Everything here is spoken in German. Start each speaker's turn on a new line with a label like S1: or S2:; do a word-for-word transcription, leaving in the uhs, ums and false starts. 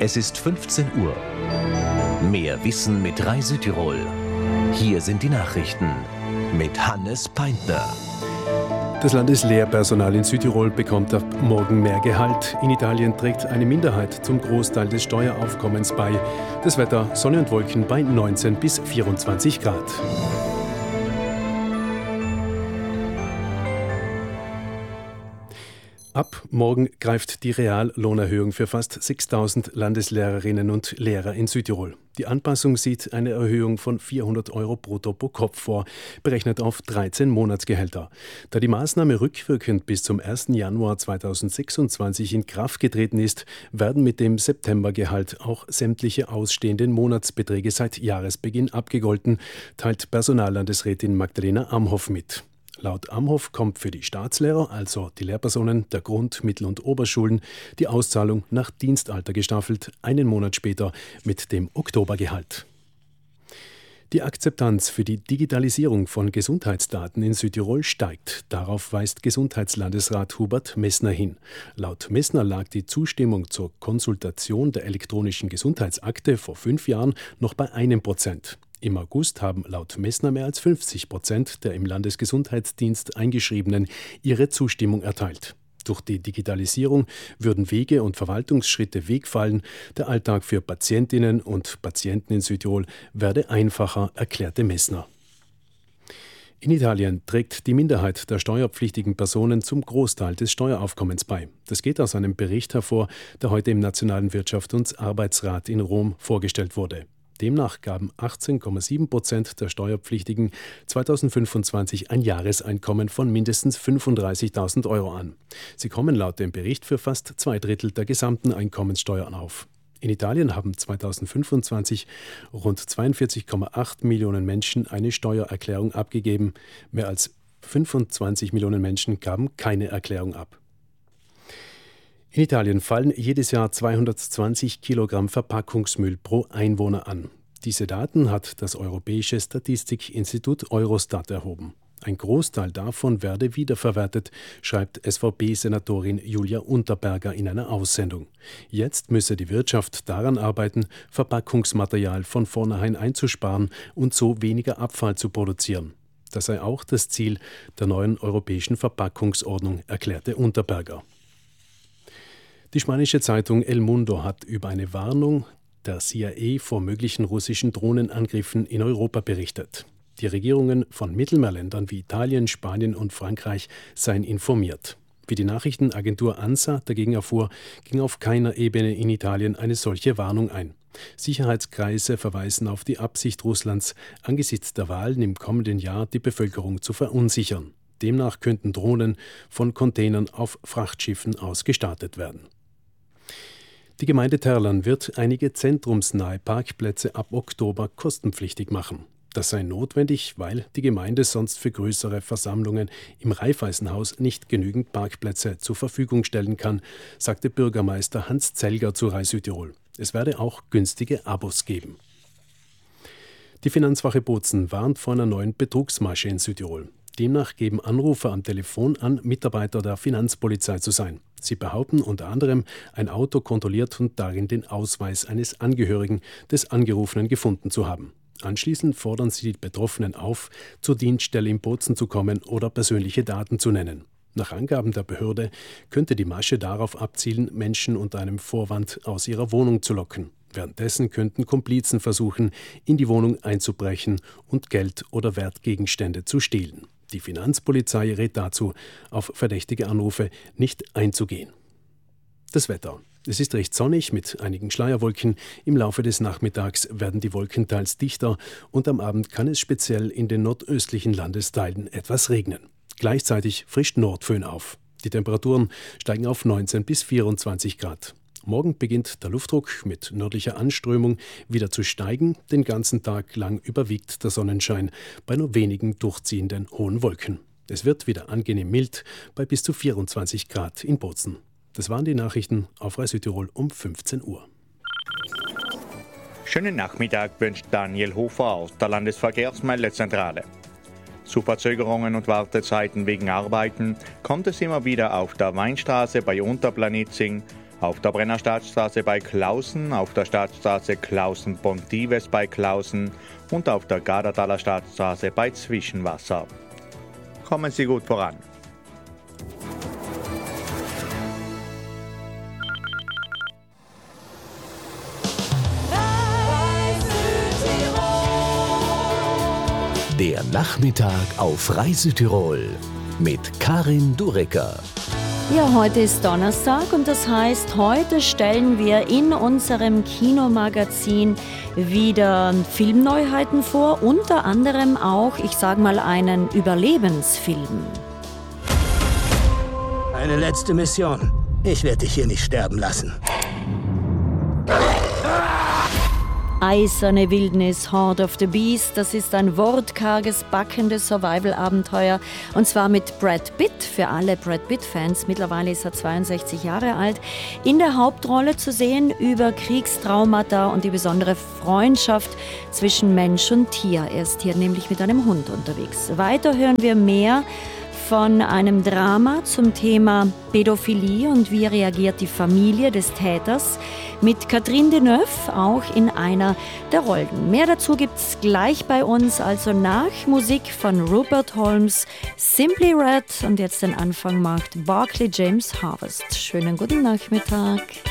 S1: Es ist fünfzehn Uhr. Mehr Wissen mit Rai Südtirol. Hier sind die Nachrichten mit Hannes Peintner.
S2: Das Landeslehrpersonal in Südtirol bekommt ab morgen mehr Gehalt. In Italien trägt eine Minderheit zum Großteil des Steueraufkommens bei. Das Wetter: Sonne und Wolken bei neunzehn bis vierundzwanzig Grad. Ab morgen greift die Reallohnerhöhung für fast sechstausend Landeslehrerinnen und Lehrer in Südtirol. Die Anpassung sieht eine Erhöhung von vierhundert Euro brutto pro Kopf vor, berechnet auf dreizehn Monatsgehälter. Da die Maßnahme rückwirkend bis zum ersten Januar zweitausendsechsundzwanzig in Kraft getreten ist, werden mit dem Septembergehalt auch sämtliche ausstehenden Monatsbeträge seit Jahresbeginn abgegolten, teilt Personallandesrätin Magdalena Amhoff mit. Laut Amhoff kommt für die Staatslehrer, also die Lehrpersonen der Grund-, Mittel- und Oberschulen, die Auszahlung nach Dienstalter gestaffelt, einen Monat später mit dem Oktobergehalt. Die Akzeptanz für die Digitalisierung von Gesundheitsdaten in Südtirol steigt. Darauf weist Gesundheitslandesrat Hubert Messner hin. Laut Messner lag die Zustimmung zur Konsultation der elektronischen Gesundheitsakte vor fünf Jahren noch bei einem Prozent. Im August haben laut Messner mehr als fünfzig Prozent der im Landesgesundheitsdienst Eingeschriebenen ihre Zustimmung erteilt. Durch die Digitalisierung würden Wege und Verwaltungsschritte wegfallen. Der Alltag für Patientinnen und Patienten in Südtirol werde einfacher, erklärte Messner. In Italien trägt die Minderheit der steuerpflichtigen Personen zum Großteil des Steueraufkommens bei. Das geht aus einem Bericht hervor, der heute im Nationalen Wirtschafts- und Arbeitsrat in Rom vorgestellt wurde. Demnach gaben achtzehn Komma sieben Prozent der Steuerpflichtigen zweitausendfünfundzwanzig ein Jahreseinkommen von mindestens fünfunddreißigtausend Euro an. Sie kommen laut dem Bericht für fast zwei Drittel der gesamten Einkommenssteuern auf. In Italien haben zweitausendfünfundzwanzig rund zweiundvierzig Komma acht Millionen Menschen eine Steuererklärung abgegeben. Mehr als fünfundzwanzig Millionen Menschen gaben keine Erklärung ab. In Italien fallen jedes Jahr zweihundertzwanzig Kilogramm Verpackungsmüll pro Einwohner an. Diese Daten hat das Europäische Statistikinstitut Eurostat erhoben. Ein Großteil davon werde wiederverwertet, schreibt S V P-Senatorin Julia Unterberger in einer Aussendung. Jetzt müsse die Wirtschaft daran arbeiten, Verpackungsmaterial von vornherein einzusparen und so weniger Abfall zu produzieren. Das sei auch das Ziel der neuen europäischen Verpackungsordnung, erklärte Unterberger. Die spanische Zeitung El Mundo hat über eine Warnung der C I A vor möglichen russischen Drohnenangriffen in Europa berichtet. Die Regierungen von Mittelmeerländern wie Italien, Spanien und Frankreich seien informiert. Wie die Nachrichtenagentur ANSA dagegen erfuhr, ging auf keiner Ebene in Italien eine solche Warnung ein. Sicherheitskreise verweisen auf die Absicht Russlands, angesichts der Wahlen im kommenden Jahr die Bevölkerung zu verunsichern. Demnach könnten Drohnen von Containern auf Frachtschiffen aus gestartet werden. Die Gemeinde Terlan wird einige zentrumsnahe Parkplätze ab Oktober kostenpflichtig machen. Das sei notwendig, weil die Gemeinde sonst für größere Versammlungen im Raiffeisenhaus nicht genügend Parkplätze zur Verfügung stellen kann, sagte Bürgermeister Hans Zelger zu Rai Südtirol. Es werde auch günstige Abos geben. Die Finanzwache Bozen warnt vor einer neuen Betrugsmasche in Südtirol. Demnach geben Anrufer am Telefon an, Mitarbeiter der Finanzpolizei zu sein. Sie behaupten unter anderem, ein Auto kontrolliert und darin den Ausweis eines Angehörigen des Angerufenen gefunden zu haben. Anschließend fordern sie die Betroffenen auf, zur Dienststelle in Bozen zu kommen oder persönliche Daten zu nennen. Nach Angaben der Behörde könnte die Masche darauf abzielen, Menschen unter einem Vorwand aus ihrer Wohnung zu locken. Währenddessen könnten Komplizen versuchen, in die Wohnung einzubrechen und Geld oder Wertgegenstände zu stehlen. Die Finanzpolizei rät dazu, auf verdächtige Anrufe nicht einzugehen. Das Wetter. Es ist recht sonnig mit einigen Schleierwolken. Im Laufe des Nachmittags werden die Wolken teils dichter und am Abend kann es speziell in den nordöstlichen Landesteilen etwas regnen. Gleichzeitig frischt Nordföhn auf. Die Temperaturen steigen auf neunzehn bis vierundzwanzig Grad. Morgen beginnt der Luftdruck mit nördlicher Anströmung wieder zu steigen. Den ganzen Tag lang überwiegt der Sonnenschein bei nur wenigen durchziehenden hohen Wolken. Es wird wieder angenehm mild bei bis zu vierundzwanzig Grad in Bozen. Das waren die Nachrichten auf Rai Südtirol um fünfzehn Uhr.
S3: Schönen Nachmittag wünscht Daniel Hofer aus der Landesverkehrsmeldezentrale. Zu Verzögerungen und Wartezeiten wegen Arbeiten kommt es immer wieder auf der Weinstraße bei Unterplanitzing, Auf der Brennerstadtstraße bei Klausen, auf der Stadtstraße Klausen-Pontives bei Klausen und auf der Gardertaler Stadtstraße bei Zwischenwasser. Kommen Sie gut voran.
S1: Der Nachmittag auf Reise Tirol mit Karin Durecker.
S4: Ja, heute ist Donnerstag und das heißt, heute stellen wir in unserem Kinomagazin wieder Filmneuheiten vor, unter anderem auch, ich sag mal, einen Überlebensfilm.
S5: Eine letzte Mission. Ich werde dich hier nicht sterben lassen.
S4: Eiserne Wildnis, Horde of the Beast, das ist ein wortkarges, backendes Survival-Abenteuer und zwar mit Brad Pitt, für alle Brad Pitt-Fans, mittlerweile ist er zweiundsechzig Jahre alt, in der Hauptrolle zu sehen über Kriegstraumata und die besondere Freundschaft zwischen Mensch und Tier. Er ist hier nämlich mit einem Hund unterwegs. Weiter hören wir mehr von einem Drama zum Thema Pädophilie und wie reagiert die Familie des Täters mit Catherine Deneuve auch in einer der Rollen. Mehr dazu gibt's gleich bei uns, also nach Musik von Rupert Holmes, Simply Red und jetzt den Anfang macht Barclay James Harvest. Schönen guten Nachmittag.